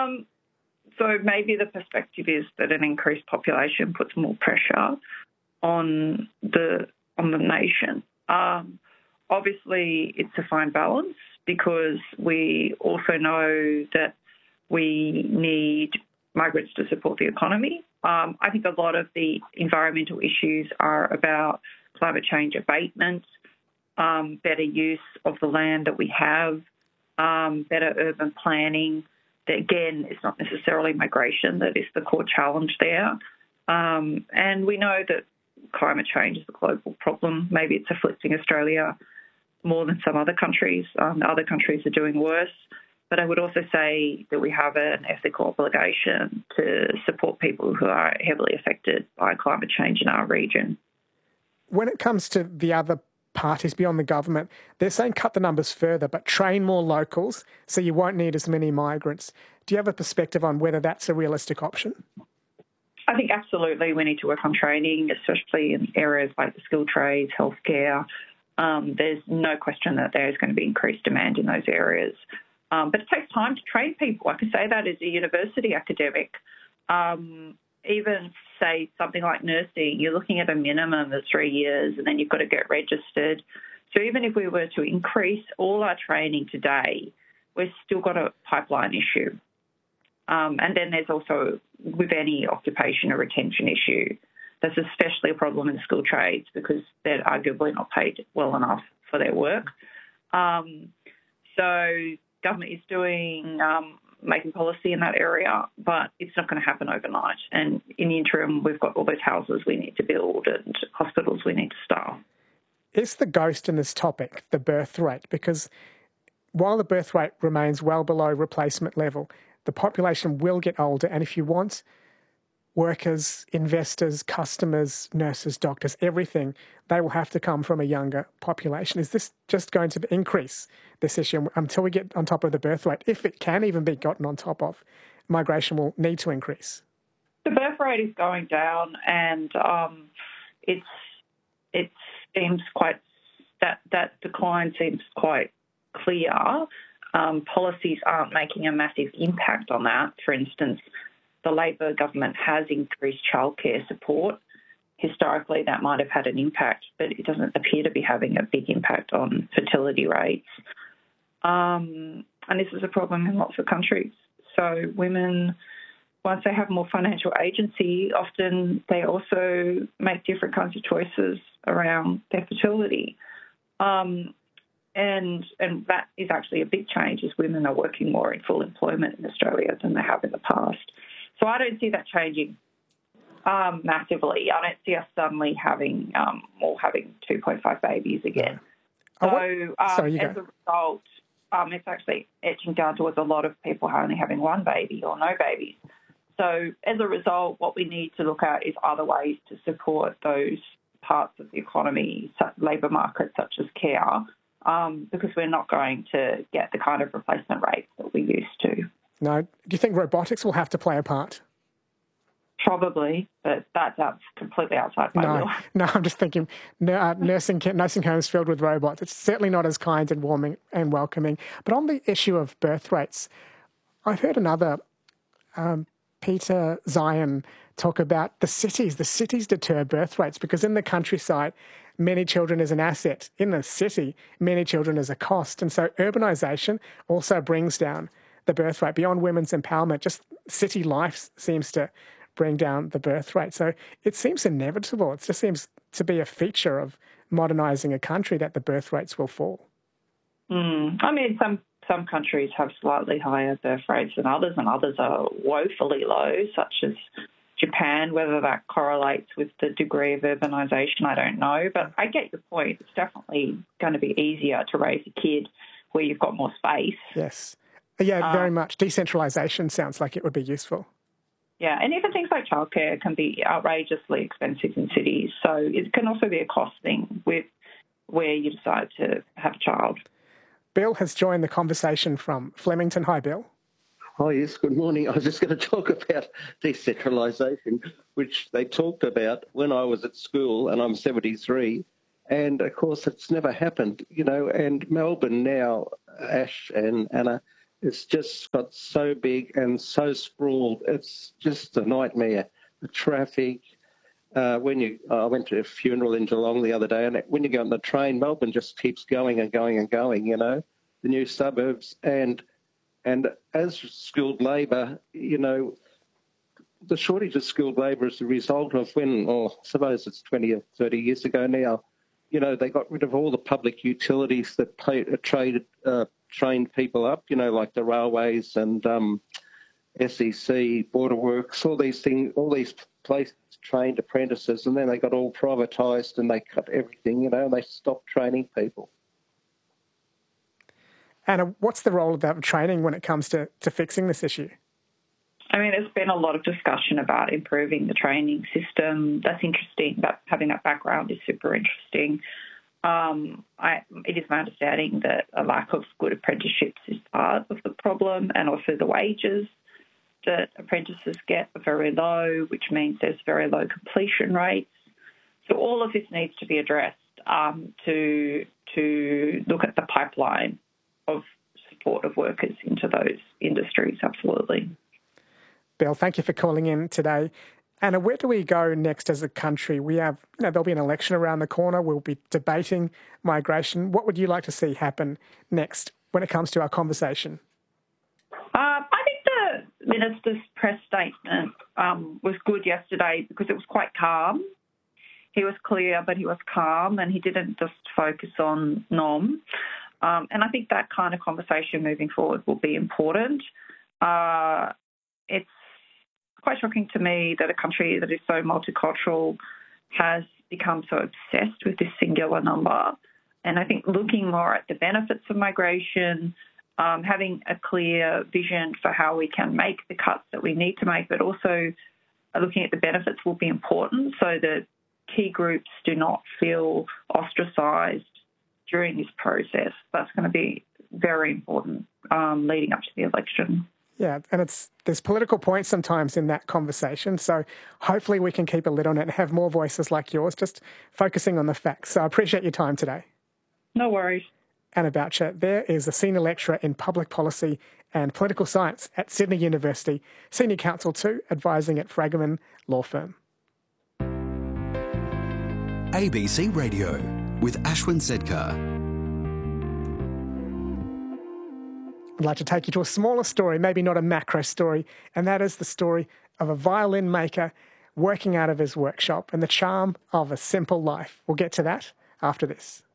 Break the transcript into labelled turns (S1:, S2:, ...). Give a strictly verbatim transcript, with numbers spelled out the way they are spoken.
S1: Um, so maybe the perspective is that an increased population puts more pressure on the on the nation. Um, obviously, it's a fine balance because we also know that we need migrants to support the economy. Um, I think a lot of the environmental issues are about climate change abatement, um, better use of the land that we have, um, better urban planning. That, again, it's not necessarily migration that is the core challenge there. Um, and we know that climate change is a global problem. Maybe it's afflicting Australia more than some other countries. Um, other countries are doing worse. But I would also say that we have an ethical obligation to support people who are heavily affected by climate change in our region.
S2: When it comes to the other parties beyond the government, they're saying cut the numbers further, but train more locals so you won't need as many migrants. Do you have a perspective on whether that's a realistic option?
S1: I think absolutely we need to work on training, especially in areas like the skilled trades, healthcare. Um, there's no question that there is going to be increased demand in those areas. Um, but it takes time to train people. I can say that as a university academic. Um, even, say, something like nursing, you're looking at a minimum of three years and then you've got to get registered. So even if we were to increase all our training today, we've still got a pipeline issue. Um, and then there's also, with any occupation, a retention issue. That's especially a problem in skilled trades because they're arguably not paid well enough for their work. Um, so government is doing, um, making policy in that area, but it's not going to happen overnight. And in the interim, we've got all those houses we need to build and hospitals we need to staff.
S2: Is the ghost in this topic the birth rate? Because while the birth rate remains well below replacement level, the population will get older, and if you want workers, investors, customers, nurses, doctors, everything, they will have to come from a younger population. Is this just going to increase this issue until we get on top of the birth rate? If it can even be gotten on top of, migration will need to increase.
S1: The birth rate is going down, and um, it's it seems quite that that decline seems quite clear. Um, policies aren't making a massive impact on that. For instance, the Labor government has increased childcare support. Historically, that might have had an impact, but it doesn't appear to be having a big impact on fertility rates. Um, and this is a problem in lots of countries. So women, once they have more financial agency, often they also make different kinds of choices around their fertility. Um, and and that is actually a big change as women are working more in full employment in Australia than they have in the past. So I don't see that changing um, massively. I don't see us suddenly having um, more having two point five babies again.
S2: No.
S1: So
S2: oh,
S1: um,
S2: Sorry, you
S1: as
S2: go.
S1: a result, um, it's actually edging down towards a lot of people only having one baby or no babies. So as a result, what we need to look at is other ways to support those parts of the economy, labour market, such as care, um, because we're not going to get the kind of replacement rates that we used to.
S2: No. Do you think robotics will have to play a part?
S1: Probably, but that's out, completely outside my
S2: no,
S1: will.
S2: No, I'm just thinking uh, nursing nursing homes filled with robots. It's certainly not as kind and warming and welcoming. But on the issue of birth rates, I've heard another um, Peter Zion talk about the cities. The cities deter birth rates because in the countryside, many children is an asset. In the city, many children is a cost. And so urbanisation also brings down the birth rate. Beyond women's empowerment, just city life seems to bring down the birth rate. So it seems inevitable. It just seems to be a feature of modernising a country that the birth rates will fall.
S1: Mm. I mean, some some countries have slightly higher birth rates than others, and others are woefully low, such as Japan. Whether that correlates with the degree of urbanisation, I don't know. But I get your point. It's definitely going to be easier to raise a kid where you've got more space.
S2: Yes. Yeah, very
S1: um,
S2: much. Decentralisation sounds like it would be useful.
S1: Yeah, and even things like childcare can be outrageously expensive in cities. So it can also be a cost thing with where you decide to have a child.
S2: Bill has joined the conversation from Flemington. Hi, Bill.
S3: Oh, yes, good morning. I was just going to talk about decentralisation, which they talked about when I was at school, and I'm seventy-three. And, of course, it's never happened, you know, and Melbourne now, Ash and Anna, it's just got so big and so sprawled. It's just a nightmare. The traffic. Uh, when you, I went to a funeral in Geelong the other day, and when you go on the train, Melbourne just keeps going and going and going. You know, the new suburbs, and and as skilled labour, you know, the shortage of skilled labour is the result of when, oh, I suppose it's twenty or thirty years ago now. You know, they got rid of all the public utilities that pay, uh, trade, uh, trained people up, you know, like the railways and um, S E C, Border Works, all these things, all these places trained apprentices, and then they got all privatised and they cut everything, you know, and they stopped training people.
S2: Anna, what's the role of that training when it comes to, to fixing this issue?
S1: I mean, there's been a lot of discussion about improving the training system. That's interesting. That having that background is super interesting. Um, I, it is my understanding that a lack of good apprenticeships is part of the problem, and also the wages that apprentices get are very low, which means there's very low completion rates. So all of this needs to be addressed um, to to look at the pipeline of support of workers into those industries. Absolutely.
S2: Bill, thank you for calling in today. Anna, where do we go next as a country? We have, you know, there'll be an election around the corner. We'll be debating migration. What would you like to see happen next when it comes to our conversation?
S1: Uh, I think the Minister's press statement um, was good yesterday because it was quite calm. He was clear, but he was calm, and he didn't just focus on Nom. Um, and I think that kind of conversation moving forward will be important. Uh, it's quite shocking to me that a country that is so multicultural has become so obsessed with this singular number. And I think looking more at the benefits of migration, um, having a clear vision for how we can make the cuts that we need to make, but also looking at the benefits will be important so that key groups do not feel ostracised during this process. That's going to be very important um, leading up to the election.
S2: Yeah, and it's there's political points sometimes in that conversation, so hopefully we can keep a lid on it and have more voices like yours, just focusing on the facts. So I appreciate your time today.
S1: No worries.
S2: Anna Boucher there is a senior lecturer in public policy and political science at Sydney University, senior counsel too, advising at Fragomen Law Firm.
S4: A B C Radio with Ashwin Sedkar.
S2: I'd like to take you to a smaller story, maybe not a macro story, and that is the story of a violin maker working out of his workshop and the charm of a simple life. We'll get to that after this.